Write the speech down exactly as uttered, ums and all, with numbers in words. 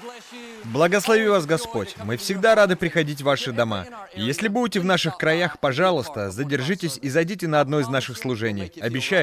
Благослови вас Господь. Мы всегда рады приходить в ваши дома. И если будете в наших краях, пожалуйста, задержитесь и зайдите на одно из наших служений. Обещаю.